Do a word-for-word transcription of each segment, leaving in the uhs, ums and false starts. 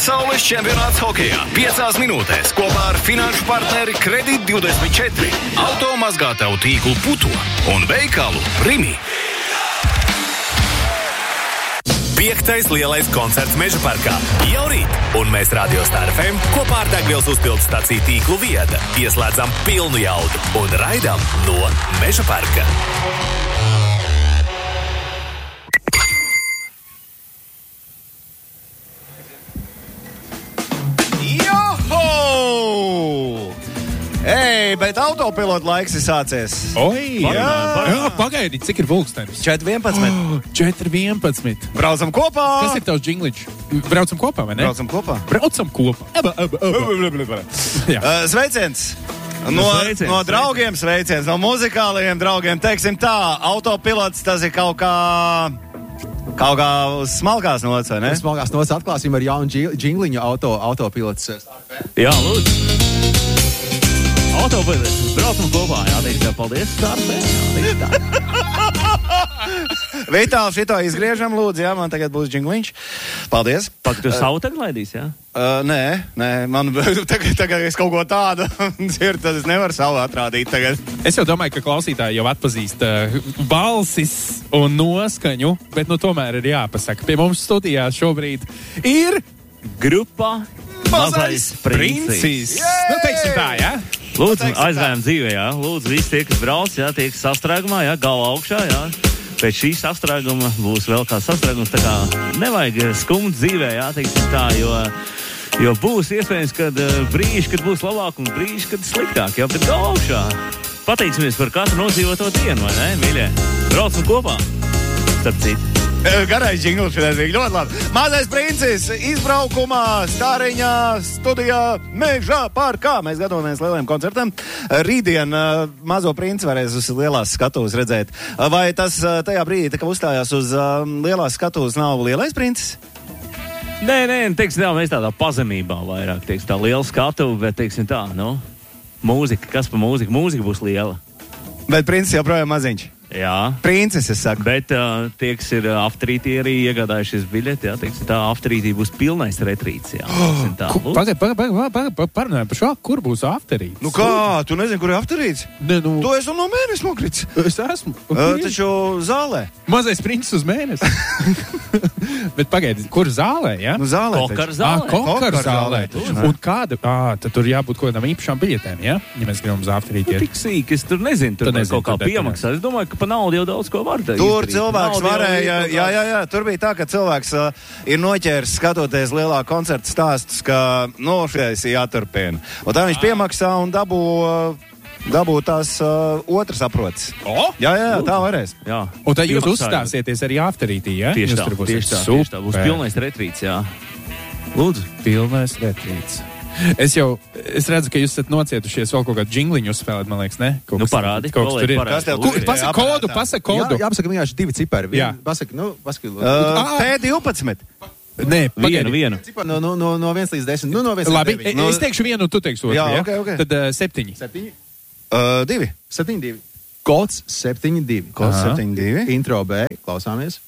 Saules čempionāts hokejā piecās minūtēs kopā ar finanšu partneri Kredīt divdesmit četri, automazgātavu tīklu Puto un veikalu Rimi. Piektais lielais koncerts Mežaparkā jau rīt, un mēs Radio Star F M kopā ar degvielas uzpildes staciju tīklu Vieda ieslēdzam pilnu jaudu un raidām no Mežaparka. Ei, bet autopilota laiks ir sācies. Oi, jā, jā pagaidi, cik ir vulkstenis? četri vienpadsmit. Oh, četri vienpadsmit. Braucam kopā. Kas ir tavs džingličs? Braucam kopā, vai ne? Braucam kopā. Braucam kopā. Aba, aba, aba. Uh, sveiciens. No, sveiciens. No draugiem sveiciens, no muzikālajiem draugiem. Teiksim tā, autopilots tas ir kaut kā... Kaut kā uz smalkās nots, vai ne? Smalkās nots atklāsim ar jaunu džingliņu auto, autopilots. Jā, lūdzu. Autopilots, braucam kopā, jāteiks tev paldies, Stārsē, jāteiks tā. Vitāli, šito izgriežam, lūdzu, jā, man tagad būs džingliņš. Paldies. Pat, tu savu tagad laidīs, jā? Uh, nē, nē, man tagad, tagad es kaut ko tādu dzirdu, tad es nevaru savu atrādīt tagad. Es jau domāju, ka klausītāji jau atpazīst uh, balsis un noskaņu, bet nu tomēr ir jāpasaka. Pie mums studijā šobrīd ir grupa Mazais Princis. Nu, teiksim tā, jā? Lūdzu, aizvējam dzīvē, jā. Lūdzu, visi tie, kas brauc, jā, tie, kas sastrēgumā, jā, galva augšā, jā. Pēc šī sastrēguma būs vēl kāds sastrēgums, tā kā nevajag skumt dzīvē, jā, teiksim tā, jo, jo būs iespējams, kad brīži, kad būs labāk un brīži, kad sliktāk, jā, bet galva augšā. Pateicamies par katru nodzīvoto dienu, vai ne, mīļie? Braucam kopā, starp citu. Garais džingls šodien bija ļoti labi. Mazais Princis izbraukumā, Stāriņā, studijā, Mežaparkā. Mēs gatavojamies lieliem koncertam. Rītdien uh, Mazo Princi varēs uz lielās skatuves redzēt. Uh, vai tas uh, tajā brīdī, tā, ka uzstājās uz uh, lielās skatuves, nav Lielais Princis? Nē, nē, teiksim tā, mēs tādā pazemībā vairāk, teiksim tā, liela skatuve, bet teiksim tā, nu, mūzika, kas pa mūzika? Mūzika būs liela. Bet Princis joprojām maziņš. Jā. Princis, es saku. Bet uh, tie, kas ir afterītī arī iegādājušies biļeti, jā, teiksim tā, afterītī būs pilnais retrīts, jā. Teiksim tā, lūdzu. Pagaid, pagaid, pagaid, pagaid, parunājam par šo, kur būs afterīts? Nu kā, tu nezini, kur ir afterīts? Ne, nu... Tu esi no mēnesis nokrits. Es esmu. Uh, taču zālē. Mazais Princis uz mēnesi. Bet pagaidi, kur zālē, jā? Nu zālē. Kokar zālē. Ah, kokar zālē. zālē. Un kāda? Ah, tad tur jābūt kaut kādām īpašām biļetēm, jā? Ja mēs gribam uz afterīti. Nu, tik sīk, es tur nezinu, tur nezinu, kaut kā tur piemaksā. Es domāju, ka pa naudu jau daudz ko var darīt. Tur cilvēks Naudu varēja, jau jā, jā, jā, tur bija tā, ka cilvēks uh, ir noķēris skatoties lielā koncerta stāstus, ka, nu, šies ir jāturpina. Un tā viņš piemaksā un dabū, uh, dabū tās uh, otras aprots. O? Jā, jā, tā varēs. Jā. Un tad jūs Piemaksājot. uzstāsieties arī afterītī, jā? Tieši Jūs tā, tur būsiet. tieši tā, Super. tieši tā. Būs pilnais retrīts, jā. Lūdzu. Pilnais retrīts. Es jau, es redzu, ka jūs esat nocietušies vēl kaut kādu džingliņu uzspēlēt, man liekas, ne? Kaut Nu, kas- parādi, Kaut kas kolēģi, tur ir. parādi. Kas tev Kur, tur ir? pasaka Jā, kodu, aparātā. pasaka Jā, kodu. jāpasaka vienkārši divi cipari. Jā. Pasaka, nu, pasaka. Uh, P divpadsmit. Nē, Vienu, pagaidi. vienu. Cipari no, no, no, no viens līdz desmit. Nu, no viens Labi, līdz deviņi. no, es teikšu vienu, un tu teiksi otru, Jā, jā? ok, ok. Tad uh, septiņi. Septiņi. Uh, divi. Septiņi divi. Kods septiņi divi. Kods Aha. septiņi divi. Intro B. Klausāmies.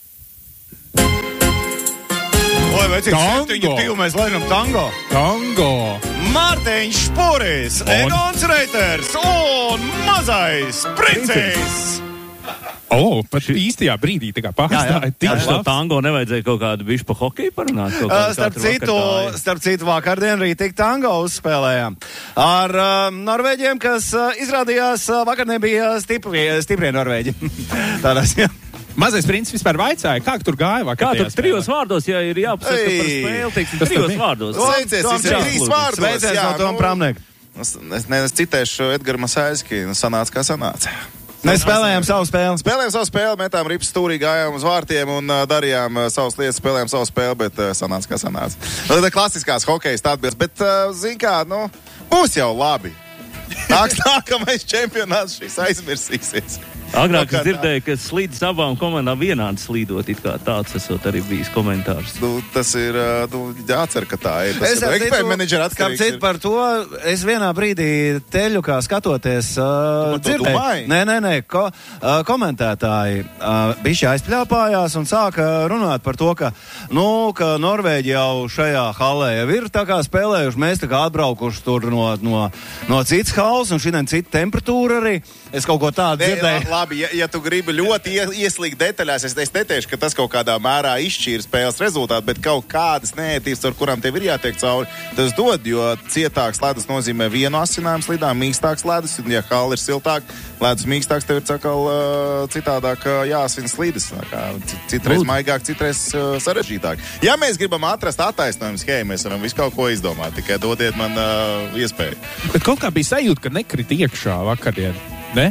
Oi, vai cik Tango. septiņi divi mēs laidam tango? Tango. Mārtiņš Špuris, Egons Reiters un Mazais Princis. O, oh, pat īstajā brīdī tā kā pārstāja. Ar Tik šo labs. tango nevajadzēja kaut kādu bišķi pa hokeju parunāt? Kaut Uh, kādu starp katru citu, vakar tā, starp citu, vakardien arī tik tango uzspēlējām. Ar uh, norvēģiem, kas uh, izrādījās uh, vakardien bija stiprie, stiprie norvēģi. Tādās, jā. Mazais Princis vispār vaicāja, kā tur gāja vakar. Kā tajā tur trijos spēlē? vārdos, ja ir jāpasaka par Ei. spēli, teiksim, Tas tur trijos bija. vārdos. Sveicies, Tom visi ir Čāls, trīs lūdzu. vārdos. Sveiciens jā, no Toma nu, Pramnieka. Es, es, ne, es citēšu Edgara Masāļski, nu, sanāca, kā sanāca. Mēs spēlējām savu spēli. Spēlējām savu spēli, metām ripas stūrī, gājām uz vārtiem un uh, darījām uh, savas lietas, spēlējām savu spēli, bet uh, sanāca, kā sanāca. Nu, tad klasiskās hokejas atbildes, bet, uh, zin kā, nu, būs jau labi. Nāks nākamais čempionāts, šis aizmirsīsies. Agrāk es dzirdēju, ka slīdas abām komandām vienādi slīdot, it kā tāds esot arī bijis komentārs. Nu, tas ir, nu, jācer, ka tā ir. Tas Es ir ekspēja menedžera atkarīgs. Kāpēc par to es vienā brīdī teļu kā skatoties uh, dzirdēju. domāji? Nē, nē, nē, ko, uh, komentētāji uh, bišķi aizpļāpājās un sāka runāt par to, ka, nu, ka Norvēģi jau šajā halē jau ir tā kā spēlējuši, mēs tā kā atbraukuši tur no, no, no citas halas un šodien cita temperatūra arī. Es kaut ko tādu dzirdēju. Labi, ja, ja tu gribi ļoti ie, ieslīgt detaļās, es, es neteikšu, ka tas kaut kādā mērā izšķīra spēles rezultātu, bet kaut kādas neētības, ar kurām tev ir jātiek cauri, tas dod, jo cietāks ledus nozīmē vienu asinājumu slidām, mīkstāks ledus, un ja hala ir siltāk, ledus mīkstāks, tev ir cakal uh, citādāk uh, jāasina slīdes. Citreiz Lūd. maigāk, citreiz uh, sarežģītāk. Ja mēs gribam atrast attaisnojumu schēmu, mēs varam visu kaut ko izdomāt, tikai dodiet man uh, iespēju. Bet kaut kā bija sajūta, ka nekrit iekšā vakardien. Ne?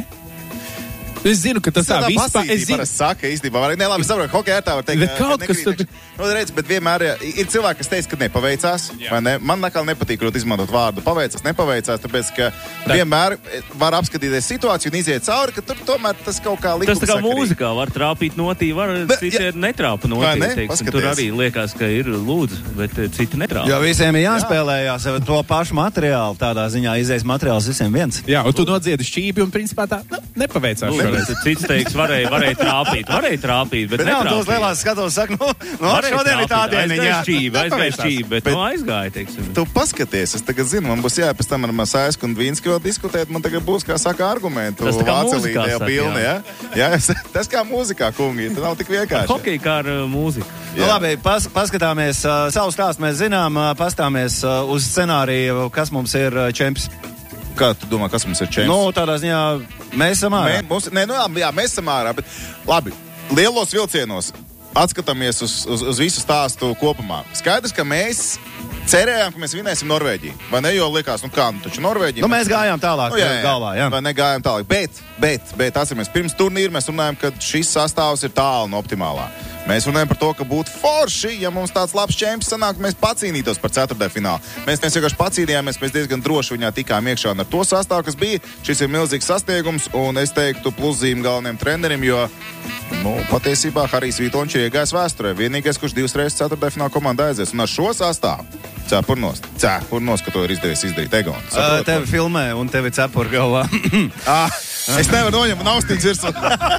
Es zinu, ka tas tā vispār... Es zinu, saka, īstenībā, var, ne, labi, saprotu, hokejā tā var teikt. Bet kaut kas tur... Nu, redz, bet vienmēr ir cilvēki, kas teica, ka nepaveicās, vai ne? Man nekal nepatīk, ļoti izmantot vārdu paveicās, nepaveicās, tāpēc, ka tā. vienmēr var apskatīties situāciju un iziet cauri, ka tur tomēr tas kaut kā likums Tas tā kā sakarīgi. mūzikā var trāpīt notī, var citi ja, netrāpa notī, ne? teiksim. Tur arī liekas, ka ir lūdzu, bet citi netrāpa. Jo visiem ir jāspēlējās ar to pašu materiālu, tādā ziņā izējas materiāls visiem viens. Jā, un tu nodziedi šķībi un principā tā, nu, nepaveicās šoreiz. Cits teiks, varēja, varēja trāpīt, varēja trāpīt, bet, bet netrāpīt. netrāpīt. Tos lielās skatos, saka, nu, nu šodien ir tā diena, jā. Aizgāja šķība, aizgāja šķība, bet, bet nu aizgāja, teiksim. Tu paskaties, es tagad zinu, man būs jā, pēc tam ar Masāisku un Dvīnsku vēl diskutēt, man tagad būs, kā saka, argumentu. Tas tā kā Vācelī, mūzikā jā, saka, pilni, jā. jā. jā. Tas kā mūzikā, kungi, tas nav tik vienkārši. Hokej kā ar uh, mūziku. Nu, labi, pas, paskatāmies, uh, savu stāstu mēs zinām, uh, pastāmies uh, uz scenāriju, kas mums ir uh, čemps. Kā tu domā, kas mums ir čemps? Nu, tādā ziņā mēs esam ārā. Mē, mums, nē, nu, jā, mēs esam ārā, bet labi, lielos vilcienos atskatāmies uz, uz, uz visu stāstu kopumā. Skaidrs, ka mēs cerējām, ka mēs vinēsim Norvēģiju. Vai ne, jo likās, nu kā, nu taču Norvēģija. Nu, mēs gājām tālāk, nu, jā, jā, galvā, jā. Vai ne, gājām tālāk, bet, bet, bet, atceramies, pirms turnīra mēs runājam, ka šis sastāvs ir tālu no optimālā. Mēs runājam par to, ka būtu forši, ja mums tāds labs čemps sanāk, mēs pacīnītos par ceturtajā finālu. Mēs vienkārši pacīnījāmies, mēs diezgan droši viņā tikām iekšā un ar to sastāvu, kas bija. Šis ir milzīgs sasniegums, un es teiktu pluszīm galvenajam trenerim, jo, nu, patiesībā Harijs Vītoņš ir iegājis vēsturē. Vienīgais, kurš divas reizes ceturtajā fināla komandā aizies. Un ar šo sastāvu cepurnos, cepurnos, ka to ir izdevies izdarīt Egons. Uh, tevi filmē un tevi cepur galvā. ah, es nevaru noņemt naustīgs virsū.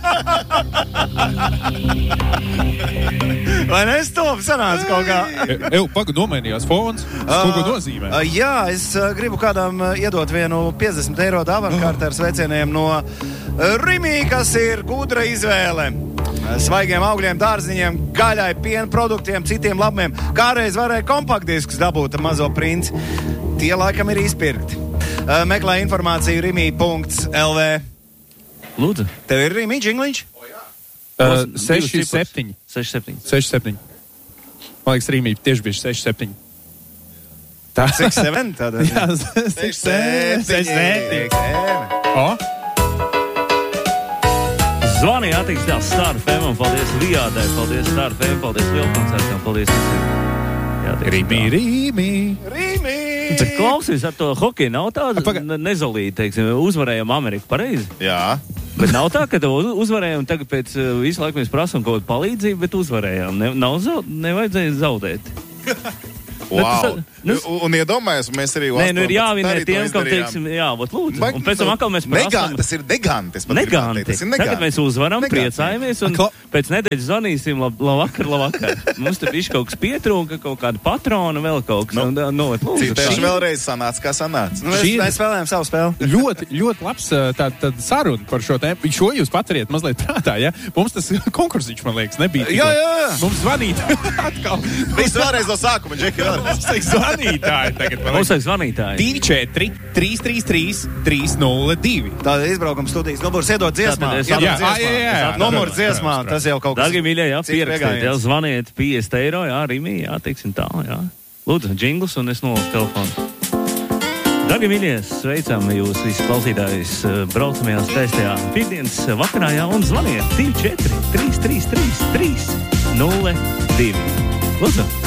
Vai ne? Es to sanācu kaut kā. Eju, pagu, nomainījās fons. Tas kaut ko nozīmē. Uh, jā, es uh, gribu kādam uh, iedot vienu piecdesmit eiro dāvankārtu ar sveicieniem no uh, Rimī, kas ir gudra izvēle. Uh, svaigiem augļiem, dārziņiem, gaļai, piena produktiem, citiem labumiem. Kādreiz varēja kompaktdiskus dabūt ar Mazo princi. Tie laikam ir izpirkti. Uh, meklē informāciju rimī punkts el vē. Lūdzu. Tev ir Rimī džingliņš? Uh, seši, septiņi. seši, septiņi. seši, septiņi. Man liekas, Rīmī tieši bija seši, septiņi. Tā. seši, septiņi? Tādā. Jā, seši, septiņi. O? Zvanīja attīstās Star F M, paldies Vijādai, paldies Star F M, paldies Lielkoncertam, paldies visiem. Rīmī, Rīmī. Rīmī! Bet klausies, ar to hokeju nav tāda Paga... nezolīta, teiksim, uzvarējām Ameriku, pareizi? Jā. Bet nav tā, ka tev uzvarējām, tagad pēc uh, visu laiku mēs prasam kaut kādu palīdzību, bet uzvarējām. Ne, nav zaud, nevajadzēja zaudēt. Wow. Nu, un iedomājies, mēs arī Nē, nu ir jāvinē tiem, kam teiksim, jā, vot lūdzu. Vai, un pēc tam atkal mēs prasam. Negan, tas ir negantis. Neganti. Tas ir neganti. Tagad mēs uzvaram, neganti. Priecājamies un Kla... pēc nedēļas zvanīsim, lab, labvakar, labvakar. Mums te bišķi kaut kas pietrūka, kaut kāda patrona, vēl kaut kas. Nu, un, nu, lūdzu. Citēši vēlreiz sanāca, kā sanāca. Nu, mēs, Šī... mēs spēlējam savu spēli. ļoti, ļoti labs tā, tā saruna par šo tēmu. Šo jūs paturiet mazliet prātā, ja? Mums tas konkursiņš, man liekas, nebija. Jā, jā, jā. Mums zvanīt atkal. Viss vēlreiz no sākuma, Džeki, vēlreiz. Mums teiks zvanītāji tagad. Mums vajag zvanītāji. divi četri trīs trīs trīs trīs nulle divi. Tāda izbraukuma studijas numurs iedod dziesmā. Tātad es Iedod Jā, dziesmā. jā, jā, jā. Numurs dziesmā, tas jau kaut kas. Dārgie mīļie, jā, cits pierakstiet, jā, pieejams. zvaniet piecdesmit eiro, jā, Rimī, jā, teiksim tā, jā. Lūdzu, džingls un es nolūku telefonu. Dārgie mīļie, sveicam jūs visi klausītājus braucamajā skaistajā piekdienas vakarā, jā, un zvaniet divi četri trīs trīs trīs trīs nulle divi. Lūdzu.